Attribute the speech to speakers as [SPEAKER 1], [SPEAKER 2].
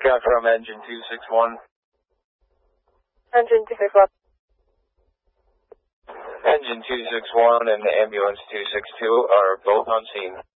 [SPEAKER 1] from engine 261.
[SPEAKER 2] Engine 261.
[SPEAKER 1] Engine 261 and ambulance 262 are both on scene.